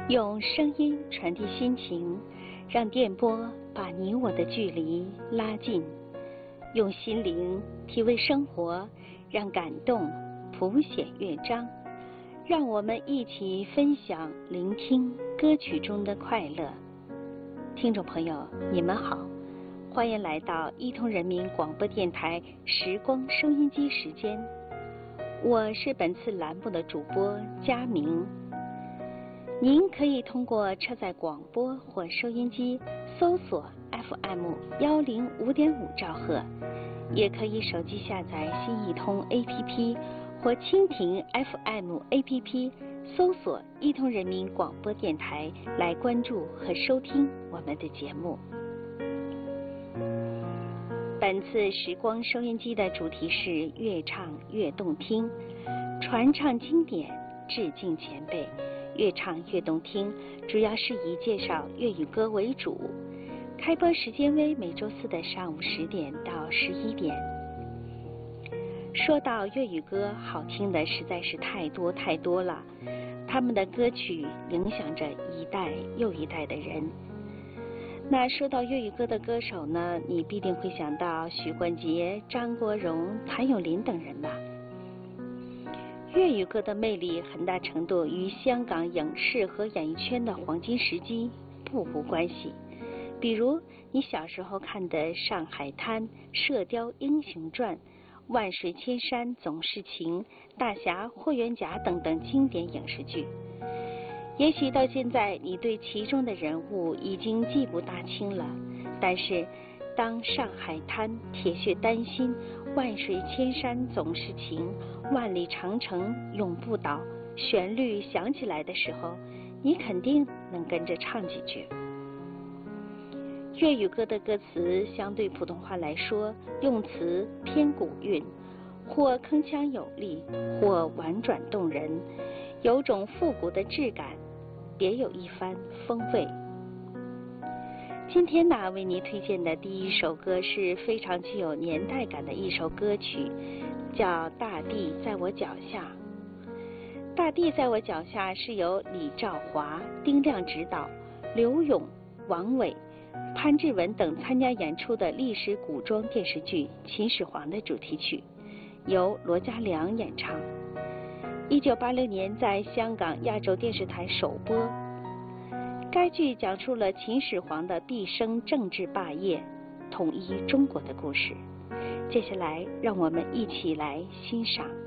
用声音传递心情，让电波把你我的距离拉近；用心灵体味生活，让感动谱写乐章。让我们一起分享、聆听歌曲中的快乐。听众朋友，你们好，欢迎来到伊通人民广播电台时光收音机时间。我是本次栏目的主播佳明。您可以通过车载广播或收音机搜索 FM105.5兆赫，也可以手机下载新一通 APP 或蜻蜓 FM APP 搜索伊通人民广播电台来关注和收听我们的节目。本次时光收音机的主题是越唱越动听，传唱经典，致敬前辈。越唱越动听主要是以介绍粤语歌为主，开播时间为每周四的上午10点到11点。说到粤语歌，好听的实在是太多了，他们的歌曲影响着一代又一代的人。那说到粤语歌的歌手呢，你必定会想到许冠杰、张国荣、谭咏麟等人吧。粤语歌的魅力很大程度与香港影视和演艺圈的黄金时期不无关系。比如你小时候看的《上海滩》《射雕英雄传》《万水千山总是情》《大侠霍元甲》等等经典影视剧。也许到现在你对其中的人物已经记不大清了，但是当上海滩、铁血丹心、万水千山总是情、万里长城永不倒旋律响起来的时候，你肯定能跟着唱几句。粤语歌的歌词相对普通话来说，用词偏古韵，或铿锵有力，或婉转动人，有种复古的质感，别有一番风味。今天呢，为您推荐的第一首歌是非常具有年代感的一首歌曲，叫《大地在我脚下》。《大地在我脚下》是由李兆华、丁亮执导，刘勇、王伟、潘志文等参加演出的历史古装电视剧《秦始皇》的主题曲，由罗嘉良演唱。1986年在香港亚洲电视台首播。该剧讲述了秦始皇的毕生政治霸业、统一中国的故事。接下来，让我们一起来欣赏。